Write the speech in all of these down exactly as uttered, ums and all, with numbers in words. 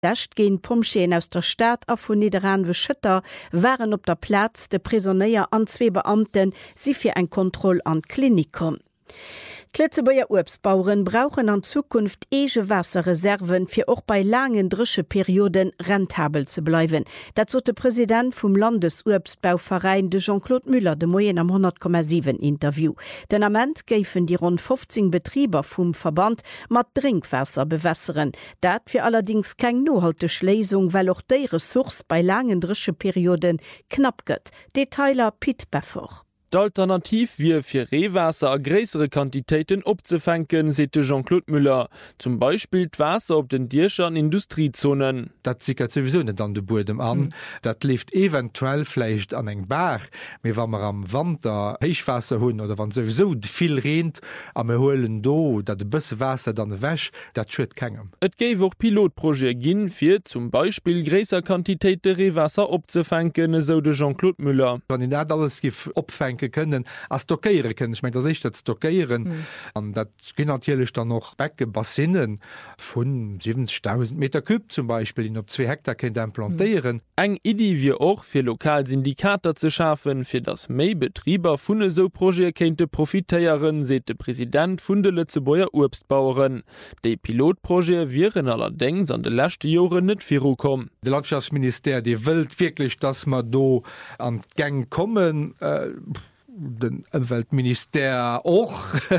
Lächt gehen Pomscheen aus der Stadt a vu Niederanwe Schëtter waren op der Platz de Prisonnéier an zwee Beamten si fir en Kontroll an Klinikum. D'Letzebauer Obstbauern brauchen an Zukunft ege Wasserreserven fir och bei langen drische Perioden rentabel zu bleiwen. Dat so de Präsident vum Landesobstbauverein de Jean-Claude Müller de Moyen am hundert Komma sieben Interview. Den Amment géifen die rund fünfzehn Betrieber vum Verband mat Drinkwasser bewässeren. Dat fir allerdings keng nohalteg Lesung, weil auch déi Ressource bei langen drische Perioden knapp gëtt. Detailer Piet Beffer. D'Alternativ wie fir Rehwasser a gräsere Quantitäten opzefänken, sete Jean-Claude Müller. Zum Beispiel d'Wasser op den Dierscher an Industriezonen. Dat sickert sowieso net an de Bodem an. Mm. Dat lieft eventuell fleicht an eng Bach, méi wann man am Wander Heichwasser hunn oder wann sowieso viel rent am me hoelen do, dat de bësse Wasser dann wäch, dat schwet kegem. Et géif och Pilotproje ginn fir zum Beispiel gräser Quantitéite Rehwasser opzefänken, so de Jean-Claude Müller. Wann in dat alles gif opfänken können as stockieren können ich mein, das ich dat stockieren an mm. dat gi natürlich dann noch Becke Bassinen von siebzigtausend Meter Küb zum Beispiel in op zwei Hektar kind implantieren. Mm. Eng Idee wie auch für Lokalsyndikator zu schaffen, für das Meibetrieber vune so Projekte profitéieren, se de Präsident vun de Letzebauer Obstbauern. De Pilotproje wären allerdings an de letzte Jahre net viru kom. De Landschaftsminister die will wirklich, dass man do an Gang kommen. Äh, den Umweltminister auch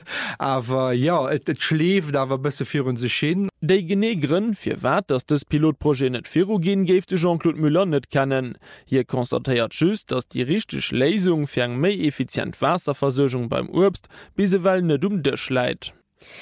aber ja et, et schläft aber besser für uns hin. Dei genegren fir wat dass das Pilotproje net Ferrogin geifte Jean-Claude Müller net kennen. Hier konstatiert schüst, dass die richtig Lesung fir eng méi effizient Wasserversorgung beim Obst bisewell net um dech leit.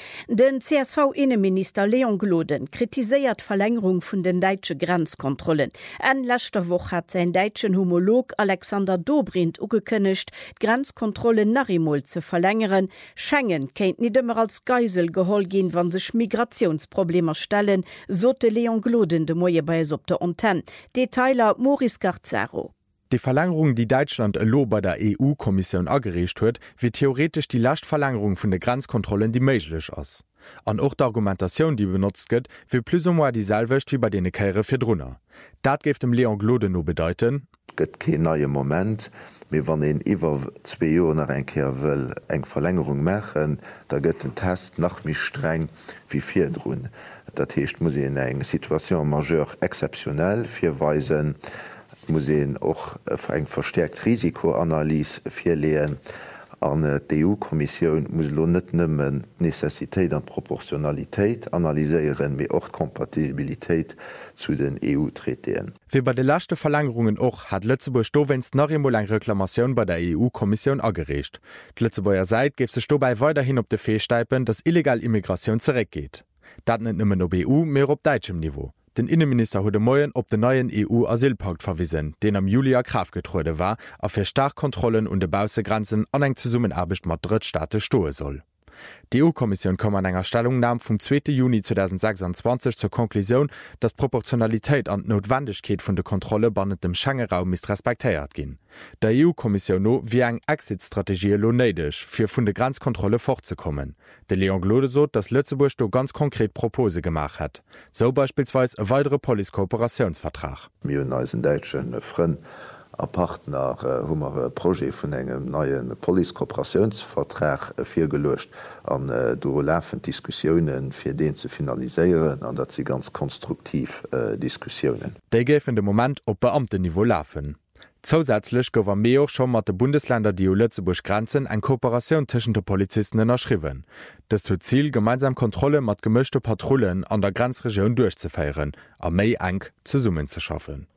Den C S V-Innenminister Leon Gloden kritiséiert Verlängerung vun den deitsche Grenzkontrollen. En letzter Woche hat sein deitschen Homolog Alexander Dobrindt ugekënnecht, Grenzkontrollen nachimol zu verlängern. Schengen kennt nicht immer als Geisel geholl gehen, wann sich Migrationsprobleme stellen, sote Leon Gloden de Moje bei op der Antenne. Detailer Maurice Garzaro. Die Verlängerung, die Deutschland elo bei der E U-Kommission angerecht huet, wie theoretisch die Lastverlängerung vun der Grenzkontrollen die méiglech ass. An och der Argumentation, die benutzt gëtt, wie plus ou moins dieselwecht wie bei dene Käre fir drunner. Dat geft dem Leon Glode no bedeuten. Gëtt ke neue Moment, wie wann en iwwer zwei Joer nach enkeer wëll eng Verlängerung machen, da gëtt den Test nach mich streng wie fir drun. Dat heescht muss en eng Situation majeur exceptionell firweisen, muss och eng verstärkt Risikoanalyse firleen an d E U-Kommission muss lo net nëmmen Necessitéit an Proportionalitéit analyseieren méi och Kompatibilitéit zu den E U-Treteen. Wie bei de lachte Verlängerungen och hat Lützeburg Stowenst nach emo eng Reklamationun bei der E U-Kommission agerecht. D'Lützeburger Seit gef se Stobei weiterhin op de Feesteipen, dass illegal Immigration zerekgeht. Dat net nëmmen op E U mehr op deitschem Niveau. Den Innenminister huet de Moien op den neuen E U-Asylpakt verwiesen, den am Juli a Kraft getruude war, a fir Starkkontrollen und de Bausegrenzen an eng Zusammenarbeit mat Drittstaate stohe soll. Die E U-Kommission kom an enger Stellungnahme vom zweiten Juni zweitausendsechsundzwanzig zur Konklusion, dass Proportionalität an Notwendigkeit von der Kontrolle bannet dem Schengen-Raum mis respektéiert gin. Der E U-Kommission no wie eng Exit-Strategie lo neidisch, fir vun de Grenzkontrolle fortzukommen. De Leon Glode sot, dass Lützeburg do ganz konkret Propose gemacht hat. So beispielsweise e weitere Police-Kooperationsvertrag. Wir deutschen Freund a Partner äh, hummer Pro vun engem neuen Police-Kooperationsvertrag äh, fir gelöscht an äh, do läfen Diskussionen fir den zu finaliseieren, an dat sie ganz konstruktiv äh, Diskussionen. Dei géfen de Moment op Beamteniveau lafen. Zusätzlich gower méo schon mat de Bundesländer die Lützeburg Grenzen eng Kooperation tschen de Polizisten erschriwen. Das zu Ziel gemeinsam Kontrolle mat gemischte Patrullen an der Grenzregion durchzufeieren, a méi eng zu summen zu schaffen.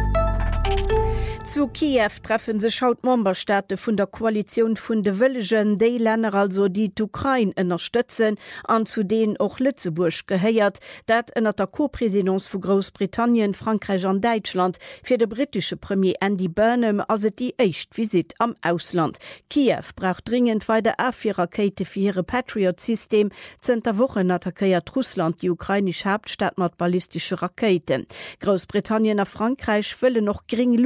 Zu Kiew treffen se schaut Memberstaate vun der Koalition vun de Wëllegen déi Länner also die d'Ukraine ënnerstëtzen an zu denen och Lützeburg gehéiert, dat ënner der Co-Präsidence vu Großbritannien, Frankreich an Deutschland fir de britische Premier Andy Burnham as et die éicht Visit am Ausland. Kiew braucht dringend weiter A vier Rakete fir ihre Patriot-System. Zenter Wochen attackiert Russland die ukrainische Hauptstadt mat ballistische Raketen. Großbritannien a Frankreich wëlle noch gering Lucht gehen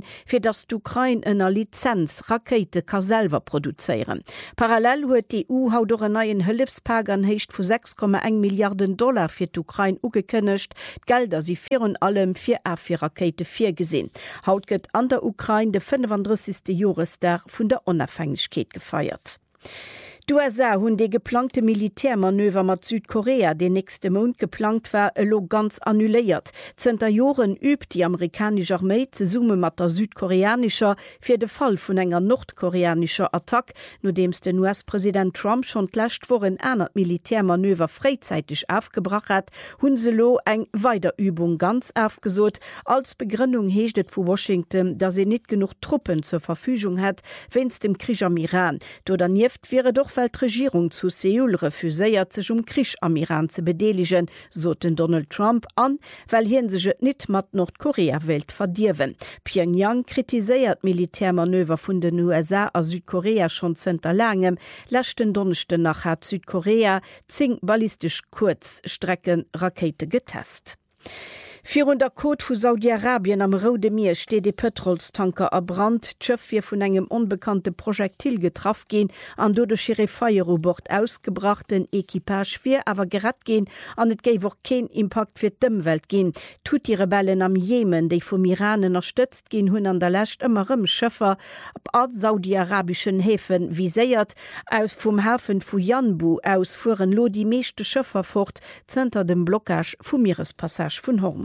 gehen, für das d'Ukraine ënner Lizenz Rakete ka selber produzieren. Parallel huet die E U haut doch en neuen Hilfspack an hecht vu sechs Komma eins Milliarden Dollar fir d'Ukraine ugekënnecht, Gelder sie virun allem fir a fir Rakete vier gesinn. Haut gëtt an der Ukraine de fünfunddreißigste Joresdag vun der Unabhängigkeit gefeiert. Die U S A hunn de geplante Militärmanöver mat Südkorea de nächste Mond geplant war elo ganz annuléiert. Zter Joren übt die amerikanische Armee ze summe mat der südkoreanischer fir de Fall vun enger nordkoreanischer Attack, no dems den U S-Präsident Trump schon lächt vor en ernert Militärmanöver freizeitig aufgebracht hat, hunn se lo eng Weiterübung ganz aufgesot. Als Begründung heeschtet vu Washington, dat se net genug Truppen zur Verfügung hat, wenns dem Krieg am Iran. Do dann jeft wäre doch weil d'Regierung zu Seoul refuséiert sech um Krisch am Iran ze bedeligen, so den Donald Trump an, weil hien sech et net mat Nordkorea-Welt verdiewen. Pyongyang kritiséiert Militärmanöver vun den U S A a Südkorea schon zenter langem, lächten Donnechte nach hat Südkorea zing ballistisch Kurzstrecken Rakete getest. Für der Côte vu Saudi-Arabien am Rode Meer steht de Petrolstanker a Brand, d'Schëff fir vun engem unbekannte Projektil getraff gin, an do de chire Feierobord ausgebrachten Ekipage fir awer gerat gin, an et géif och kein Impact fir d'Ëmwelt gin. Tut die Rebellen am Jemen, déi vum Iranen erstëtzt gin hunn an der Lächt ëmmerëm Schëffer op alt saudi-arabischen Häfen viséiert, aus vum Hafen vu Yanbu aus fuhren lo die meeschte Schëffer fort zenter dem Blockage vum Meerespassage vun Hormuz.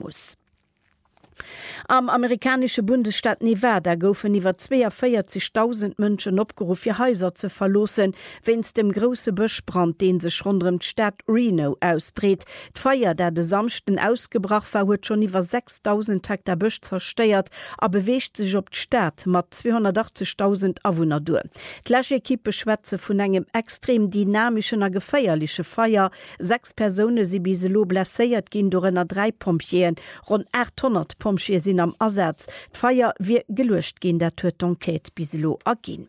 Am amerikanische Bundesstaat Nevada goufen iwwer vierundzwanzigtausend Mënschen opgeruf fir Häuser ze verlosen, wenns dem grosse Bëschbrand, den sech rundem Stadt Reno ausbreet. D'Feier, der de samsten ausgebracht war, huet schon iwwer sechstausend Hektar Bësch zersteiert, a beweegt sich op d'Stadt mat zweihundertachtzigtausend Awohner du. D'Lächekippe schwätze vun engem extrem dynamischen a geféierliche Feier. Sechs Personen si biselo blesséiert ginn do ënner drei Pompien, rund achthundert Pompier sinn am Ersatz. D'Feier wie geluecht gin der huet d'Enquête biselo agin.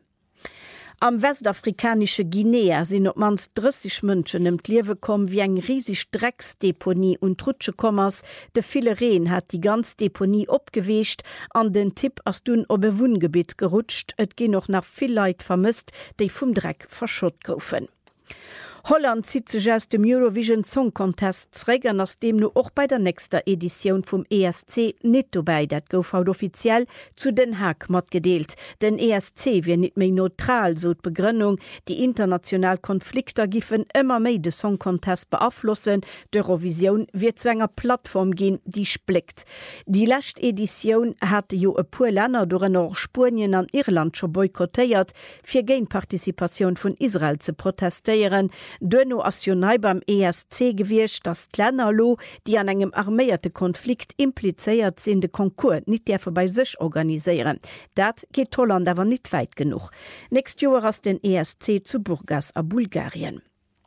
Am westafrikanische Guinea sind op mans dreißig Mënschen em Liewe kom wie eng riesig Drecksdeponie und Trutschekommers. De viele Rehen hat die ganz Deponie opgewecht, an den Tipp as dun op e Wohngebiet gerutscht. Et gi noch nach viel Leid vermisst, déi vum Dreck verschott goufen. Holland zieht sich aus dem Eurovision Song Contest zrägern, aus dem nur auch bei der nächster Edition vom E S C nicht dabei, dat gouf haut offiziell zu Den Haag mat gedeelt. Den E S C wie nicht mehr neutral, so die Begründung, die international Konflikte giffen immer mehr den Song Contest beeinflussen. Die Eurovision wird zu einer Plattform gehen, die splickt. Die letzte Edition hatte jo e paar Länder, durch auch Spanien und Irland schon boykottiert, für Gegenpartizipation von Israel zu protestieren. Dönno assionai beim E S C gewircht, dass Klennerlo, die an engem armeierte Konflikt impliziert sind, de Konkurs nicht der bei sich organisieren. Dat geht Holland aber nicht weit genug. Nächst Jahr aus den E S C zu Burgas a Bulgarien.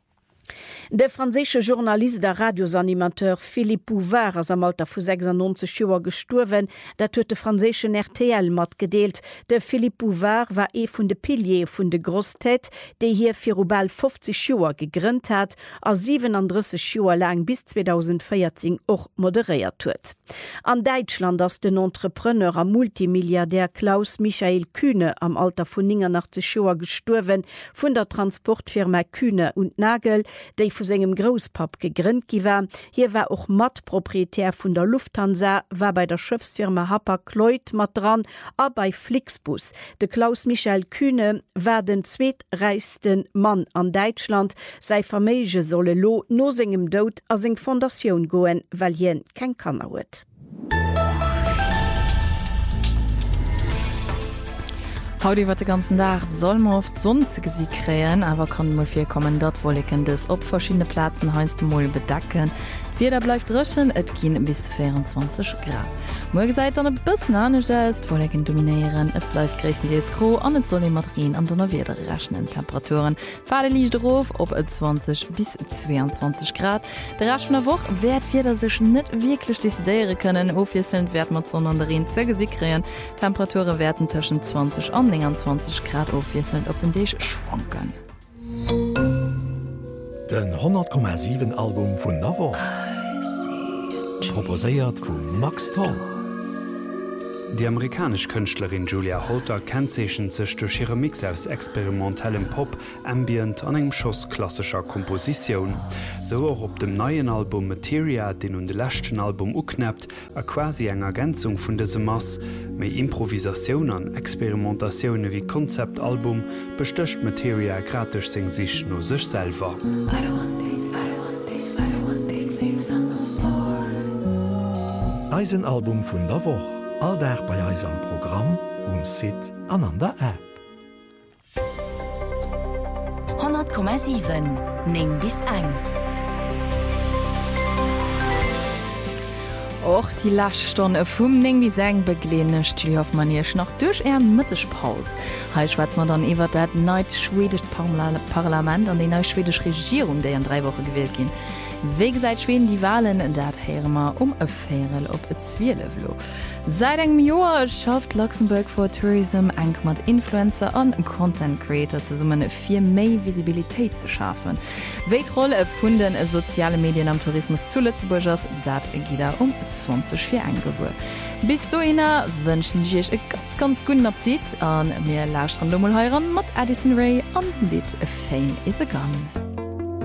Der franzische Journalist der Radiosanimateur Philippe Bouvard as am Alter vu sechsundneunzig Joer gestorwen, dat huet de franzischen R T L mat gedeelt. De Philippe Bouvard war e vun de Pilier vun de Grosstät, déi hier fir Rubel fünfzig Joer gegrünnt hat, a siebenunddreißig Joer lang bis zweitausendvierzehn och moderiert huet. An Deutschland ass den Entrepreneur am Multimilliardär Klaus Michael Kühne am Alter vun neunundachtzig Joer gestorwen vun der Transportfirma Kühne und Nagel, déi vu segem Grospap gegrünnt giwer. Hier war auch Mattproprietär vun der Lufthansa, war bei der Schiffsfirma Hapag-Lloyd mat dran, a bei Flixbus. De Klaus Michael Kühne war den zweetreichsten Mann an Deutschland. Sei Vermeige solle lo no segem Dod a seg Fondation goen, weil hien kein Kanner huet. Haudi wat den ganzen Tag soll man oft sonstige sie kräen, aber kann mal viel kommen dort wollen das op verschiedene Platzen heißt Mol bedacken. Wieder bleibt röschen, et gehen bis vierundzwanzig Grad. Morgen seid dann ein bisschen anders ist, wollen dominieren, et bleibt größtenteils grau, und es soll immer drehen an den wieder raschen Temperaturen. Fahre liegt drauf, ob zwanzig bis zweiundzwanzig Grad. Der Rest von der Woche wird wieder sich nicht wirklich dezidieren können, aufwieselnd wird man sondern darin zu kreieren. Temperaturen werden zwischen zwanzig und neunundzwanzig Grad aufwieselnd auf den Tisch schwanken. Den hundert Komma sieben Album vun Navo proposéiert vum Max Toll. Die amerikasch Künstlerin Julia Holter kennzeschen sech durch ihre Mix aus experimentellem Pop, Ambient an engem Schoss klassischer Komposition. So auch op dem neuen Album Materia, den und de lechten Album uknappt, a quasi eng Ergänzung vun dese Mass, méi Improvisation an Experimentationune wie Konzeptalbum bestöcht Materia gratisch seng sich no sech selber. Eisenalbum vun der Woche. Alldach bei Eis am Programm um Sit an an der App. hundert Komma sieben Ning bis eng. Och die Lachstonne vum Ning wie seng beglene Stühoff maniersch noch duch Ä Mëttechpaus. Hei Schwarz man dann iwwer dat neit schwedisch Parlament an de neu schwedisch Regierung, déi an drei Woche gewählt gin. Wege seit Schweden die Wahlen dat Hermer um e Ferel op e Zwielewlo. Seit engem Joer schafft Luxemburg for Tourism eng mat Influencer an Content Creator ze summen fir méi Visibilitéit ze schaffen. Wéitrolle e vunden e soziale Medien am Tourismus zu Lützeburgers, dat e Gider um zwanzig fir engewur. Bis du innner wënschen Dich e ganz ganz guten Appetit an mir Lastrandummelheuren mat Addison Ray an Lit a Fame is a Gun.